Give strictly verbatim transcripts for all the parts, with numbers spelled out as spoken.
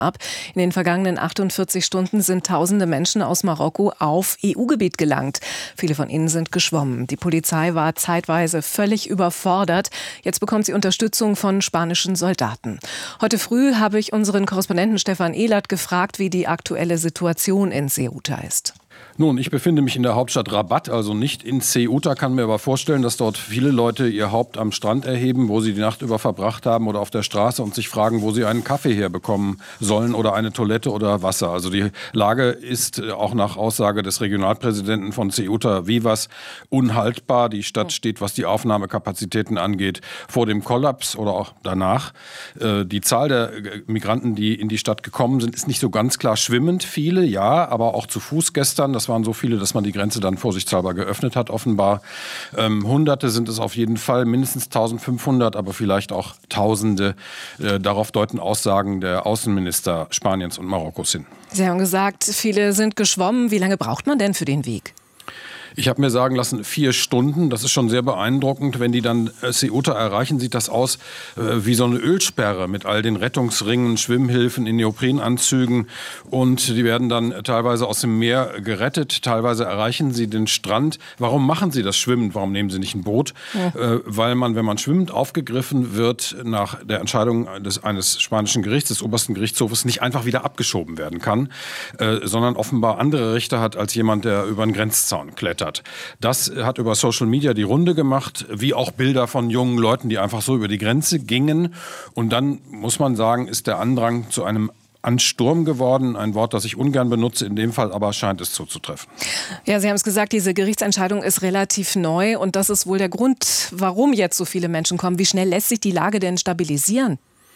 ab. In den vergangenen achtundvierzig Stunden sind tausende Menschen aus Marokko auf E U-Gebiet gelangt. Viele von ihnen sind geschwommen. Die Polizei war zeitweise völlig überfordert. Jetzt bekommt sie Unterstützung von spanischen Soldaten. Heute früh habe ich unseren Korrespondenten Stefan Ehlert gefragt, wie die aktuelle Situation in Ceuta ist. Nun, ich befinde mich in der Hauptstadt Rabat, also nicht in Ceuta, kann mir aber vorstellen, dass dort viele Leute ihr Haupt am Strand erheben, wo sie die Nacht über verbracht haben oder auf der Straße und sich fragen, wo sie einen Kaffee herbekommen sollen oder eine Toilette oder Wasser. Also die Lage ist auch nach Aussage des Regionalpräsidenten von Ceuta Vivas unhaltbar. Die Stadt steht, was die Aufnahmekapazitäten angeht, vor dem Kollaps oder auch danach. Die Zahl der Migranten, die in die Stadt gekommen sind, ist nicht so ganz klar schwimmend. Viele, ja, aber auch zu Fuß gestern. Das waren so viele, dass man die Grenze dann vorsichtshalber geöffnet hat, offenbar. Ähm, Hunderte sind es auf jeden Fall, mindestens eintausendfünfhundert, aber vielleicht auch Tausende. Äh, darauf deuten Aussagen der Außenminister Spaniens und Marokkos hin. Sie haben gesagt, viele sind geschwommen. Wie lange braucht man denn für den Weg? Ich habe mir sagen lassen, vier Stunden, das ist schon sehr beeindruckend. Wenn die dann Ceuta erreichen, sieht das aus äh, wie so eine Ölsperre mit all den Rettungsringen, Schwimmhilfen in Neoprenanzügen. Und die werden dann teilweise aus dem Meer gerettet, teilweise erreichen sie den Strand. Warum machen sie das schwimmend? Warum nehmen sie nicht ein Boot? Ja. Äh, weil man, wenn man schwimmend aufgegriffen wird, nach der Entscheidung des, eines spanischen Gerichts, des obersten Gerichtshofes, nicht einfach wieder abgeschoben werden kann, äh, sondern offenbar andere Rechte hat als jemand, der über einen Grenzzaun klettert. Hat. Das hat über Social Media die Runde gemacht, wie auch Bilder von jungen Leuten, die einfach so über die Grenze gingen. Und dann, muss man sagen, ist der Andrang zu einem Ansturm geworden. Ein Wort, das ich ungern benutze, in dem Fall aber scheint es zuzutreffen. Ja, Sie haben es gesagt, diese Gerichtsentscheidung ist relativ neu und das ist wohl der Grund, warum jetzt so viele Menschen kommen. Wie schnell lässt sich die Lage denn stabilisieren?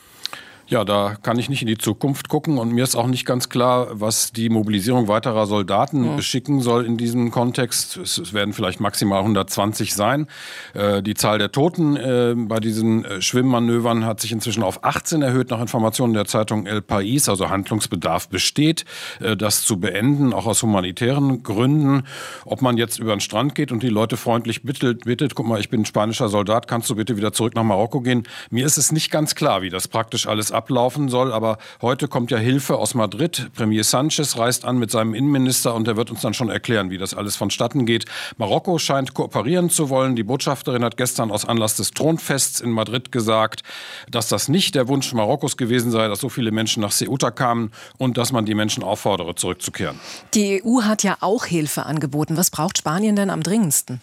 Ja, da kann ich nicht in die Zukunft gucken und mir ist auch nicht ganz klar, was die Mobilisierung weiterer Soldaten ja. beschicken soll in diesem Kontext. Es werden vielleicht maximal hundertzwanzig sein. Äh, die Zahl der Toten äh, bei diesen äh, Schwimmmanövern hat sich inzwischen auf achtzehn erhöht, nach Informationen der Zeitung El País. Also Handlungsbedarf besteht, äh, das zu beenden, auch aus humanitären Gründen. Ob man jetzt über den Strand geht und die Leute freundlich bittet, bittet, guck mal, ich bin ein spanischer Soldat, kannst du bitte wieder zurück nach Marokko gehen? Mir ist es nicht ganz klar, wie das praktisch alles ablaufen soll, aber heute kommt ja Hilfe aus Madrid. Premier Sánchez reist an mit seinem Innenminister und der wird uns dann schon erklären, wie das alles vonstatten geht. Marokko scheint kooperieren zu wollen. Die Botschafterin hat gestern aus Anlass des Thronfests in Madrid gesagt, dass das nicht der Wunsch Marokkos gewesen sei, dass so viele Menschen nach Ceuta kamen und dass man die Menschen auffordere, zurückzukehren. Die E U hat ja auch Hilfe angeboten. Was braucht Spanien denn am dringendsten?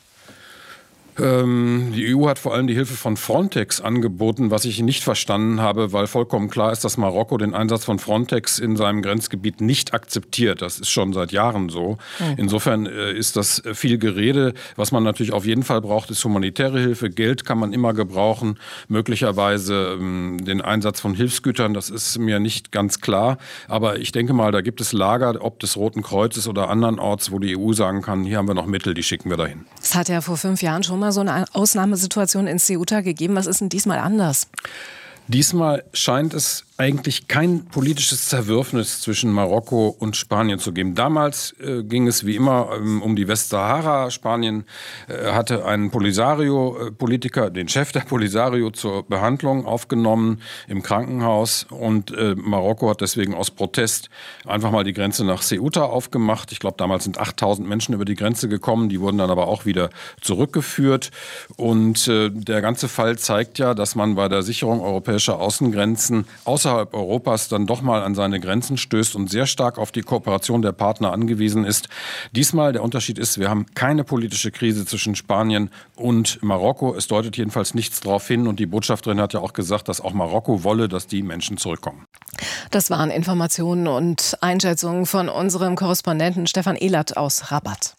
Die E U hat vor allem die Hilfe von Frontex angeboten, was ich nicht verstanden habe, weil vollkommen klar ist, dass Marokko den Einsatz von Frontex in seinem Grenzgebiet nicht akzeptiert. Das ist schon seit Jahren so. Mhm. Insofern ist das viel Gerede. Was man natürlich auf jeden Fall braucht, ist humanitäre Hilfe. Geld kann man immer gebrauchen. Möglicherweise den Einsatz von Hilfsgütern, das ist mir nicht ganz klar. Aber ich denke mal, da gibt es Lager, ob des Roten Kreuzes oder andernorts, wo die E U sagen kann, hier haben wir noch Mittel, die schicken wir dahin. Es hat ja vor fünf Jahren schon mal so eine Ausnahmesituation in Ceuta gegeben. Was ist denn diesmal anders? Diesmal scheint es eigentlich kein politisches Zerwürfnis zwischen Marokko und Spanien zu geben. Damals äh, ging es wie immer ähm, um die Westsahara. Spanien äh, hatte einen Polisario-Politiker, den Chef der Polisario, zur Behandlung aufgenommen im Krankenhaus. Und äh, Marokko hat deswegen aus Protest einfach mal die Grenze nach Ceuta aufgemacht. Ich glaube, damals sind achttausend Menschen über die Grenze gekommen. Die wurden dann aber auch wieder zurückgeführt. Und äh, der ganze Fall zeigt ja, dass man bei der Sicherung europäischer Außengrenzen außerhalb Europas dann doch mal an seine Grenzen stößt und sehr stark auf die Kooperation der Partner angewiesen ist. Diesmal der Unterschied ist, wir haben keine politische Krise zwischen Spanien und Marokko. Es deutet jedenfalls nichts darauf hin und die Botschafterin hat ja auch gesagt, dass auch Marokko wolle, dass die Menschen zurückkommen. Das waren Informationen und Einschätzungen von unserem Korrespondenten Stefan Ehlert aus Rabat.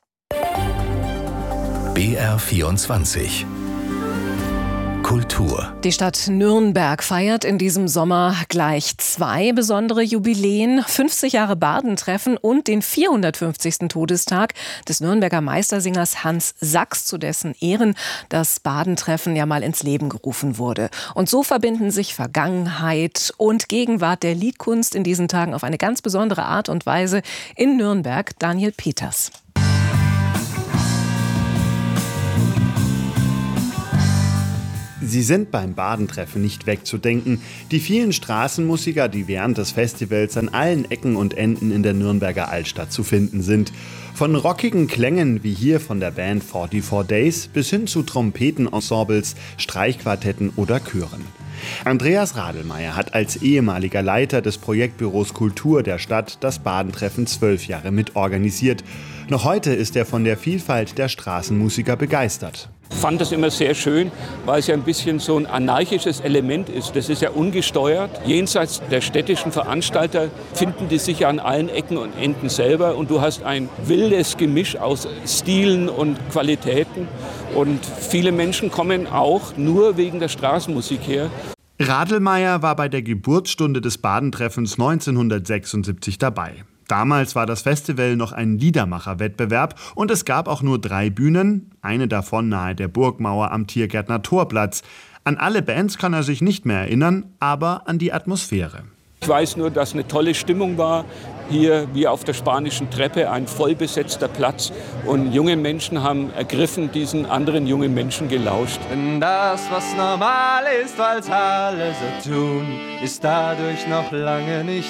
B R vierundzwanzig Kultur. Die Stadt Nürnberg feiert in diesem Sommer gleich zwei besondere Jubiläen. fünfzig Jahre Bardentreffen und den vierhundertfünfzigsten Todestag des Nürnberger Meistersingers Hans Sachs, zu dessen Ehren das Bardentreffen ja mal ins Leben gerufen wurde. Und so verbinden sich Vergangenheit und Gegenwart der Liedkunst in diesen Tagen auf eine ganz besondere Art und Weise in Nürnberg. Daniel Peters. Sie sind beim Badentreffen nicht wegzudenken. Die vielen Straßenmusiker, die während des Festivals an allen Ecken und Enden in der Nürnberger Altstadt zu finden sind. Von rockigen Klängen wie hier von der Band vierundvierzig Days bis hin zu Trompetenensembles, Streichquartetten oder Chören. Andreas Radelmeier hat als ehemaliger Leiter des Projektbüros Kultur der Stadt das Badentreffen zwölf Jahre mitorganisiert. Noch heute ist er von der Vielfalt der Straßenmusiker begeistert. Ich fand das immer sehr schön, weil es ja ein bisschen so ein anarchisches Element ist. Das ist ja ungesteuert. Jenseits der städtischen Veranstalter finden die sich ja an allen Ecken und Enden selber. Und du hast ein wildes Gemisch aus Stilen und Qualitäten. Und viele Menschen kommen auch nur wegen der Straßenmusik her. Radelmeier war bei der Geburtsstunde des Badentreffens neunzehnhundertsechsundsiebzig dabei. Damals war das Festival noch ein Liedermacher-Wettbewerb und es gab auch nur drei Bühnen, eine davon nahe der Burgmauer am Tiergärtner Torplatz. An alle Bands kann er sich nicht mehr erinnern, aber an die Atmosphäre. Ich weiß nur, dass eine tolle Stimmung war. Hier wie auf der Spanischen Treppe ein vollbesetzter Platz und junge Menschen haben ergriffen diesen anderen jungen Menschen gelauscht. Denn das, was normal ist, weil's alle so tun, ist dadurch noch lange nicht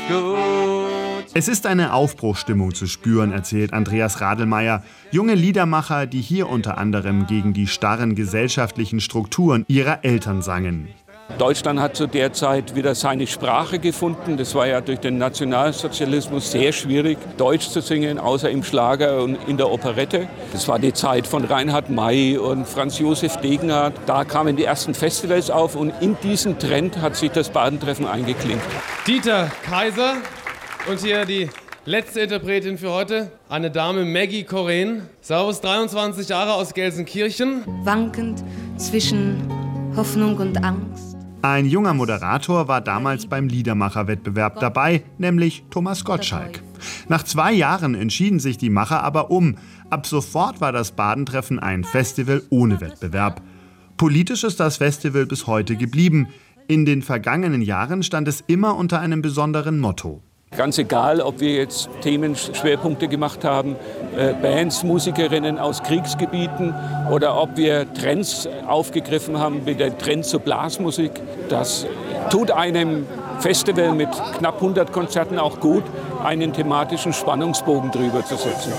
gut. Es ist eine Aufbruchsstimmung zu spüren, erzählt Andreas Radelmeier. Junge Liedermacher, die hier unter anderem gegen die starren gesellschaftlichen Strukturen ihrer Eltern sangen. Deutschland hat zu der Zeit wieder seine Sprache gefunden. Das war ja durch den Nationalsozialismus sehr schwierig, Deutsch zu singen, außer im Schlager und in der Operette. Das war die Zeit von Reinhard May und Franz Josef Degenhardt. Da kamen die ersten Festivals auf und in diesen Trend hat sich das Badentreffen eingeklinkt. Dieter Kaiser und hier die letzte Interpretin für heute, eine Dame Maggie Coren. Servus, dreiundzwanzig Jahre aus Gelsenkirchen. Wankend zwischen Hoffnung und Angst. Ein junger Moderator war damals beim Liedermacher-Wettbewerb dabei, nämlich Thomas Gottschalk. Nach zwei Jahren entschieden sich die Macher aber um. Ab sofort war das Badentreffen ein Festival ohne Wettbewerb. Politisch ist das Festival bis heute geblieben. In den vergangenen Jahren stand es immer unter einem besonderen Motto. Ganz egal, ob wir jetzt Themenschwerpunkte gemacht haben, äh, Bands, Musikerinnen aus Kriegsgebieten oder ob wir Trends aufgegriffen haben, wie der Trend zur Blasmusik. Das tut einem Festival mit knapp hundert Konzerten auch gut, einen thematischen Spannungsbogen drüber zu setzen.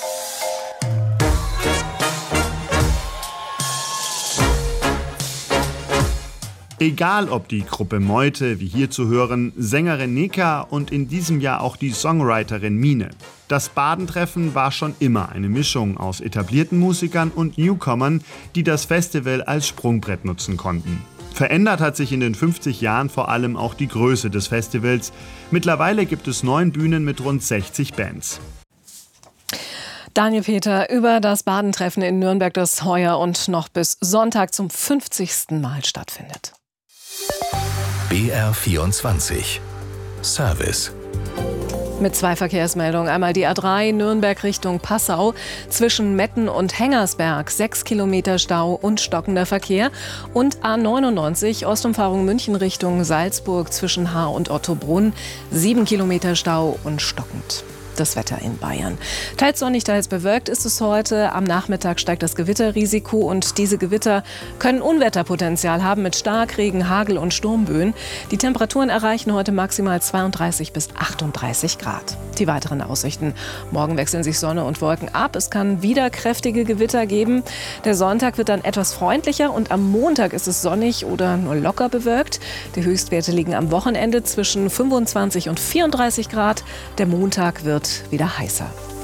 Egal ob die Gruppe Meute, wie hier zu hören, Sängerin Neka und in diesem Jahr auch die Songwriterin Mine. Das Badentreffen war schon immer eine Mischung aus etablierten Musikern und Newcomern, die das Festival als Sprungbrett nutzen konnten. Verändert hat sich in den fünfzig Jahren vor allem auch die Größe des Festivals. Mittlerweile gibt es neun Bühnen mit rund sechzig Bands. Daniel Peter über das Badentreffen in Nürnberg, das heuer und noch bis Sonntag zum fünfzigsten Mal stattfindet. B R vierundzwanzig Service. Mit zwei Verkehrsmeldungen. Einmal die A drei Nürnberg Richtung Passau. Zwischen Metten und Hengersberg sechs Kilometer Stau und stockender Verkehr. Und A neunundneunzig Ostumfahrung München Richtung Salzburg zwischen Haar und Ottobrunn. sieben Kilometer Stau und stockend. Das Wetter in Bayern. Teils sonnig, teils bewölkt ist es heute. Am Nachmittag steigt das Gewitterrisiko und diese Gewitter können Unwetterpotenzial haben mit Starkregen, Hagel und Sturmböen. Die Temperaturen erreichen heute maximal zweiunddreißig bis achtunddreißig Grad. Die weiteren Aussichten. Morgen wechseln sich Sonne und Wolken ab. Es kann wieder kräftige Gewitter geben. Der Sonntag wird dann etwas freundlicher und am Montag ist es sonnig oder nur locker bewölkt. Die Höchstwerte liegen am Wochenende zwischen fünfundzwanzig und vierunddreißig Grad. Der Montag wird wieder heißer.